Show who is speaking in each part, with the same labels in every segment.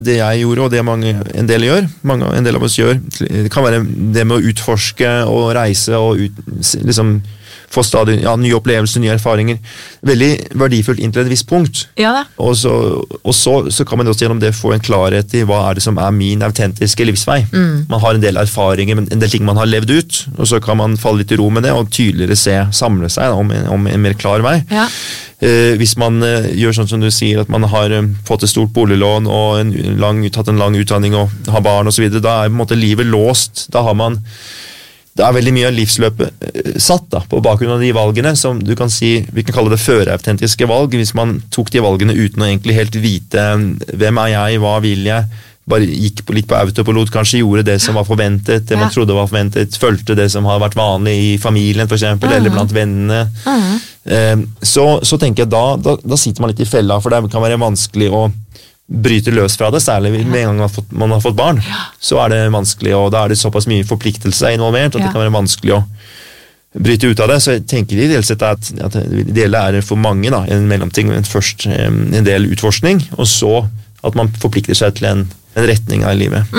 Speaker 1: Det jeg gjorde, og det en del gjør, en del av oss gjør, det kan være det med å utforske og reise og liksom få stadig nye opplevelser, nye erfaringer. Veldig verdifullt inntil et visst punkt.
Speaker 2: Ja da.
Speaker 1: Og så kan man også gjennom det få en klarhet i hva det som min autentiske livsvei. Man har en del erfaringer, en del ting man har levd ut, og så kan man falle litt i ro med det, og tydeligere samle seg om en mer klar vei.
Speaker 2: Ja.
Speaker 1: Hvis man gjør sånn som du sier, at man har fått et stort boliglån og tatt en lang utdanning og har barn og så videre, da på en måte livet låst. Det veldig mye av livsløpet satt da, på bakgrunn av de valgene, som du kan si, vi kan kalle det førerautentiske valg, hvis man tok de valgene uten å egentlig helt vite hvem jeg, hva vil jeg, bare gikk litt på autopilot, kanskje gjorde det som var forventet, det man trodde var forventet, følte det som har vært vanlig i familien for eksempel, eller blant vennene. Så tenker jeg da sitter man litt i fella, for det kan være vanskelig å bryte løs fra det, særlig med en gang man har fått barn, så det vanskelig, og da det såpass mye forpliktelse involvert, at det kan være vanskelig å bryte ut av det, så jeg tenker ideelt sett at det ideelle for mange da, en mellomting, men først en del utforskning, og så at man forplikter seg til en retning av livet.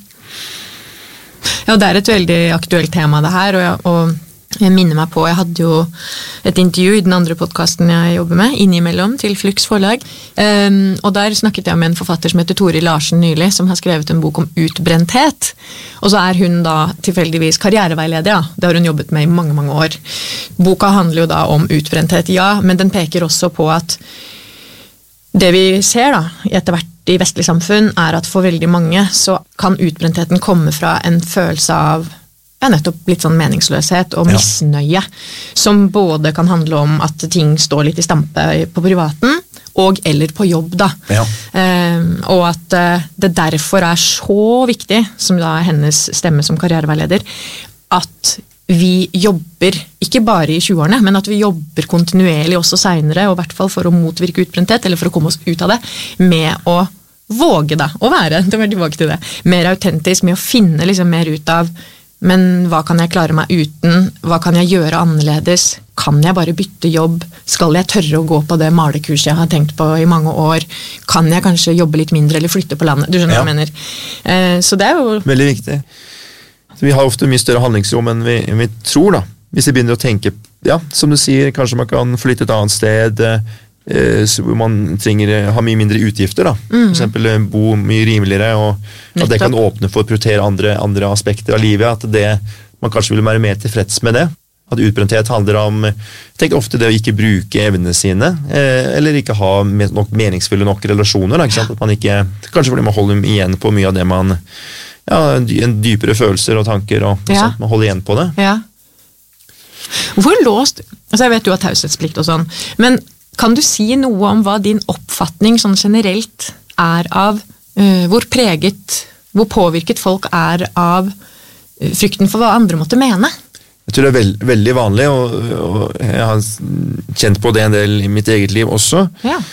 Speaker 2: Ja, det et veldig aktuelt tema det her, og jeg minner meg på, jeg hadde jo et intervju i den andre podcasten jeg jobber med, innimellom til Flux forlag, og der snakket jeg med en forfatter som heter Tori Larsen nylig, som har skrevet en bok om utbrenthet, og så hun da tilfeldigvis karriereveileder, ja, det har hun jobbet med i mange, mange år. Boka handler jo da om utbrenthet, ja, men den peker også på at det vi ser da, etter hvert i vestlig samfunn, at for veldig mange så kan utbrentheten komme fra en følelse av nettopp litt sånn meningsløshet og misnøye, som både kan handle om at ting står litt i stampe på privaten, og eller på jobb da. Og at det derfor så viktig, som da hennes stemme som karriereveileder, at vi jobber, ikke bare i 20-årene, men at vi jobber kontinuerlig også senere, og i hvert fall for å motvirke utbrenthet, eller for å komme oss ut av det, med å våge da, å være, tilbake til det, mer autentisk, med å finne liksom mer ut av men hva kan jeg klare meg uten? Hva kan jeg gjøre annerledes? Kan jeg bare bytte jobb? Skal jeg tørre å gå på det malekurset jeg har tenkt på i mange år? Kan jeg kanskje jobbe litt mindre eller flytte på landet? Du skjønner hva jeg mener. Så det jo... Veldig
Speaker 1: viktig. Vi har ofte mye større handlingsrom enn vi tror da. Hvis vi begynner å tenke, som du sier, kanskje man kan flytte et annet sted, hvor man trenger ha mye mindre utgifter da. For eksempel bo mye rimeligere, og at det kan åpne for å prioritere andre aspekter av livet, at man kanskje vil være mer tilfreds med det. At utbrenthet handler om, jeg tenker ofte det å ikke bruke evnene sine, eller ikke ha meningsfulle nok relasjoner, da, ikke sant? At man ikke, kanskje fordi man holder igjen på mye av det man, en dypere følelser og tanker, og sånt, man holder igjen på det.
Speaker 2: Hvor låst, altså jeg vet du har taushetsplikt og sånn, men kan du si noe om hva din oppfatning sånn generelt av hvor påvirket folk av frykten for hva andre måtte mene?
Speaker 1: Jeg tror det veldig vanlig, og jeg har kjent på det en del i mitt eget liv også.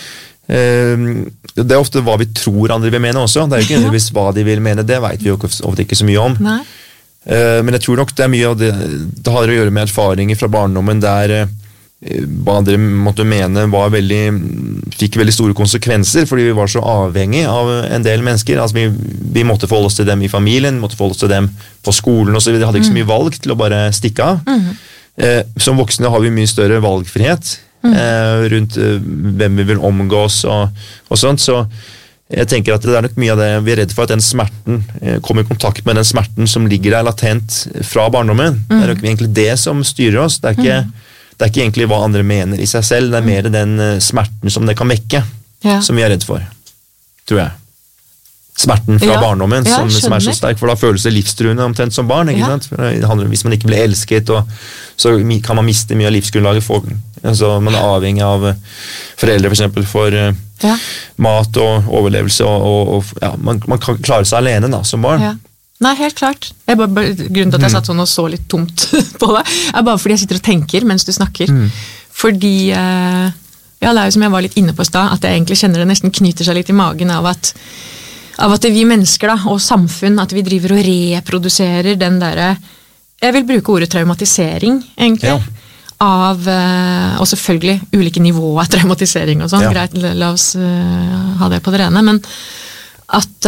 Speaker 1: Det ofte hva vi tror andre vil mene også. Det jo ikke nødvendigvis hva de vil mene, det vet vi jo ofte ikke så mye om. Men jeg tror nok det mye av det har å gjøre med erfaringer fra barndommen der hva andre måtte mene fikk veldig store konsekvenser, fordi vi var så avhengig av en del mennesker. Altså vi måtte forholde oss til dem i familien, måtte forholde oss til dem på skolen og så videre. Vi hadde ikke så mye valg til å bare stikke av. Som voksne har vi mye større valgfrihet rundt hvem vi vil omgås og sånt, så jeg tenker at det nok mye av det vi redd for at den smerten kommer i kontakt med den smerten som ligger der latent fra barndommen. Det nok egentlig det som styrer oss. Det er ikke egentlig hva andre mener i seg selv, det mer den smerten som det kan vekke, som vi redd for, tror jeg. Smerten fra barndommen som så sterk, for da føles det livstruende omtrent som barn, ikke sant? For det handler om hvis man ikke blir elsket, så kan man miste mye av livsgrunnlaget. Altså, man avhengig av foreldre for eksempel for mat og overlevelse, og man kan klare seg alene da, som barn.
Speaker 2: Nei, helt klart. Grunnen til at jeg satt sånn og så litt tomt på det, bare fordi jeg sitter og tenker mens du snakker. Fordi, det jo som jeg var litt inne på i sted, at jeg egentlig kjenner det nesten knyter seg litt i magen av at vi mennesker da, og samfunn, at vi driver og reproduserer den der, jeg vil bruke ordet traumatisering, egentlig, og selvfølgelig ulike nivåer av traumatisering og sånn, greit, la oss ha det på det rene, men at